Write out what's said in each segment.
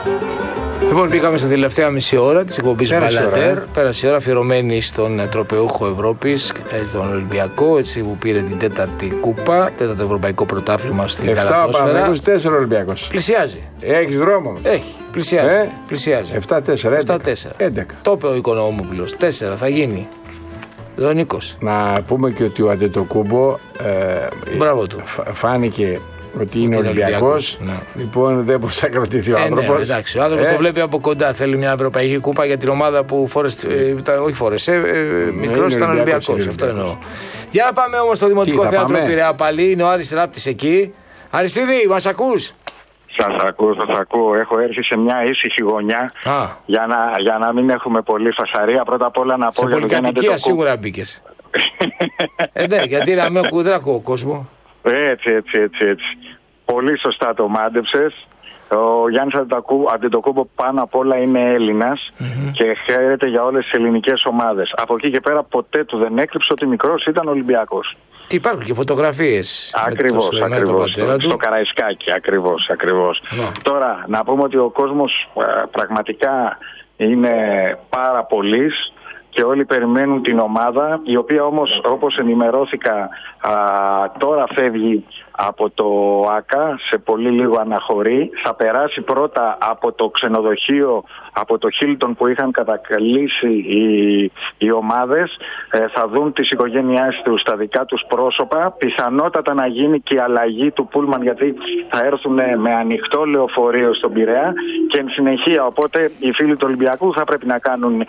Λοιπόν, μπήκαμε στην τελευταία μισή ώρα της εκπομπής Μπαλαντέρ. Πέρασε η ώρα αφιερωμένη στον τροπεούχο Ευρώπης, τον Ολυμπιακό, έτσι που πήρε την τέταρτη κούπα, τέταρτο ευρωπαϊκό πρωτάθλημα στην Καλαθόσφαιρα. 7 4 Ολυμπιακός. Πλησιάζει. Έχεις δρόμο. Έχει. Πλησιάζει. Πλησιάζει. 7-4. 11. Το είπε ο Οικονομόπουλος. 4 θα γίνει. Ο Νίκος. Να πούμε και ότι ο Αντετοκούμπο μπράβο του. Φάνηκε ότι είναι Ολυμπιακός. Ναι. Λοιπόν, δεν μπορούσε να κρατηθεί ο άνθρωπος. Ναι, εντάξει, ο άνθρωπος το βλέπει από κοντά. Θέλει μια ευρωπαϊκή κούπα για την ομάδα που φόρεσε. Μικρός ήταν Ολυμπιακός. Αυτό εννοώ. Για να πάμε όμως στο Δημοτικό Θέατρο Πειραιά πάλι. Είναι ο Άρης Ράπτης εκεί. Αριστίδη, μας ακούς? Σας ακούω. Έχω έρθει σε μια ήσυχη γωνιά για να μην έχουμε πολύ φασαρία. Πρώτα απ' όλα να πω για πολυκατοικία σίγουρα μπήκες. Ναι, γιατί να μην δεν ακούω κόσμο. Έτσι. Πολύ σωστά το μάντεψες. Ο Γιάννης Αντετοκούμπο πάνω απ' όλα είναι Έλληνας και χαίρεται για όλες τις ελληνικές ομάδες. Από εκεί και πέρα ποτέ του δεν έκρυψε ότι μικρός ήταν Ολυμπιακός. Τι υπάρχουν και φωτογραφίες. Ακριβώς. Στο Καραϊσκάκι, ακριβώς. Τώρα, να πούμε ότι ο κόσμος πραγματικά είναι πάρα πολύς και όλοι περιμένουν την ομάδα, η οποία όμως, όπως ενημερώθηκα, τώρα φεύγει από το ΆΚΑ, σε πολύ λίγο αναχωρεί. Θα περάσει πρώτα από το ξενοδοχείο, από το Χίλτον που είχαν κατακαλήσει οι ομάδες. Θα δουν τις οικογένειές τους στα δικά τους πρόσωπα. Πιθανότατα να γίνει και η αλλαγή του πούλμαν, γιατί θα έρθουν με ανοιχτό λεωφορείο στον Πειραιά και εν συνεχεία. Οπότε οι φίλοι του Ολυμπιακού θα πρέπει να κάνουν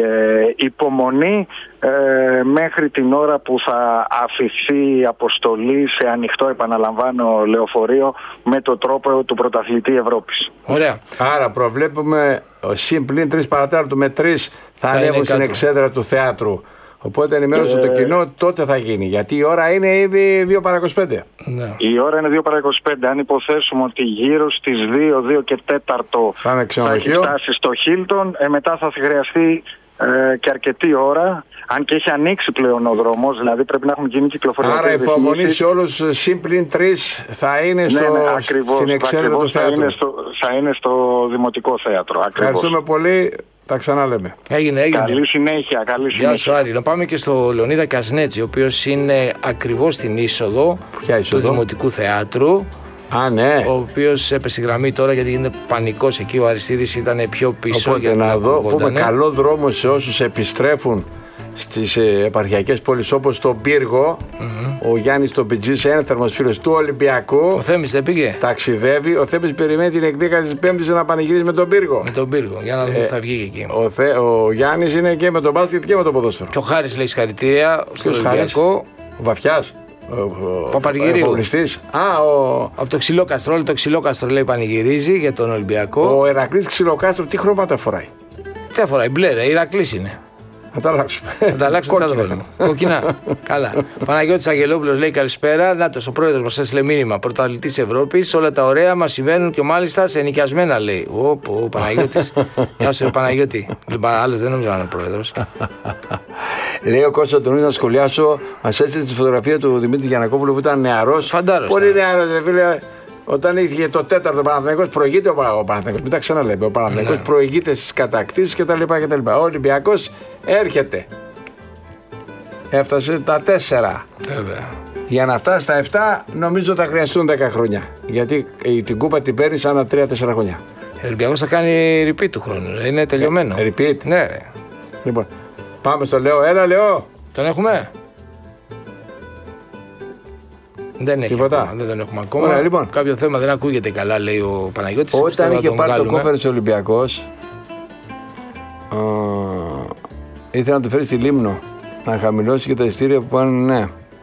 υπομονή μέχρι την ώρα που θα αφηθεί η αποστολή σε ανοιχτό, επαναλαμβάνω, λεωφορείο με το τρόπο του πρωταθλητή Ευρώπης. Ωραία. Άρα προβλέπουμε συμπλήν 3 παρατέταρτο με 3 θα ανέβουν στην εξέδρα του θεάτρου. Οπότε ενημέρωσε το κοινό, τότε θα γίνει. Γιατί η ώρα είναι ήδη 2 παρά 25. Ναι. Η ώρα είναι 2 παρά 25. Αν υποθέσουμε ότι γύρω στις 2 και 4 θα έχει φτάσει στο Χίλτον, μετά θα χρειαστεί και αρκετή ώρα. Αν και έχει ανοίξει πλέον ο δρόμος, δηλαδή πρέπει να έχουν γίνει κυκλοφοριακές ρυθμίσεις. Άρα υπομονή σε όλους, συμπλήν 3 θα είναι στην εξέδρα του θεάτρου. Θα είναι στο Δημοτικό Θέατρο. Ευχαριστούμε πολύ. Τα ξαναλέμε. Έγινε. Καλή συνέχεια. Γεια σου, Άρη. Να πάμε και στο Λεωνίδα Κασνέτση, ο οποίος είναι ακριβώς στην είσοδο του Δημοτικού Θεάτρου. Ναι. Ο οποίος έπεσε γραμμή τώρα γιατί γίνεται πανικός εκεί. Ο Αριστίδης ήταν πιο πίσω. Οπότε να δω, πούμε καλό δρόμο σε όσους επιστρέφουν στις επαρχιακές πόλεις όπως τον Πύργο. Ο Γιάννης τον Πιτζής, ένθερμος φίλος του Ολυμπιακού. Ο Θέμης δεν πήγε. Ταξιδεύει. Ο Θέμης περιμένει την εκδίκαση της Πέμπτης να πανηγυρίσει με τον Πύργο. Με τον Πύργο, για να δούμε θα βγει εκεί. Ο Γιάννης είναι και με τον μπάσκετ και με το ποδόσφαιρο. Και ο Χάρης λέει συγχαρητήρια στον Ολυμπιακό. Ο Βαφιάς. Ο Πανηγυρίου. Από το Ξυλόκαστρο. Όλο το Ξυλόκαστρο λέει πανηγυρίζει για τον Ολυμπιακό. Ο Ηρακλής Ξυλοκάστρο τι χρώματα φοράει? Τι φοράει, μπλε, ρε, Ηρακλής είναι. Θα τα αλλάξουμε. Θα τα αλλάξουμε, θα τα βάλουμε. Κοκκινά. Καλά. Παναγιώτης Αγγελόπουλος λέει καλησπέρα. Νάτος, ο πρόεδρος μας έστειλε μήνυμα. Πρωταθλητής Ευρώπης. Όλα τα ωραία μας συμβαίνουν και μάλιστα σε ενοικιασμένα λέει. Ο Παναγιώτης. Γεια σου, Παναγιώτη. Άλλος δεν νομίζω να είναι πρόεδρος. Λέει ο Κώστας Αντωνίου να σχολιάσω. Μας έστειλε τη φωτογραφία του Δημήτρη Γιαννακόπουλου που ήταν νεαρός. Φαντάρος. Πολύ νεαρός, ρε φίλε. Όταν είχε το 4ο Παναθηναϊκός, προηγείται ο Παναθηναϊκός. Μην τα ξαναλέμε. Ο Παναθηναϊκός προηγείται στις κατακτήσεις κτλ. Ο Ολυμπιακός έρχεται. Έφτασε τα 4. Βέβαια. Για να φτάσει στα 7, νομίζω θα χρειαστούν 10 χρόνια. Γιατί την κούπα την παίρνει ανά 3-4 χρόνια. Ο Ολυμπιακός θα κάνει repeat του χρόνου. Είναι τελειωμένο. Repeat. Ναι. Λοιπόν, πάμε στο Λεό. Έλα, Λεό. Τον έχουμε. Δεν έχει ακόμα, δεν τον έχουμε ακόμα. Ωραία, λοιπόν. Κάποιο θέμα δεν ακούγεται καλά, λέει ο Παναγιώτης. Όταν είχε πάρει το κόφερ ο Ολυμπιακός, ήθελε να το φέρει στη Λίμνο. Να χαμηλώσει και τα εισιτήρια που πάνε, ναι.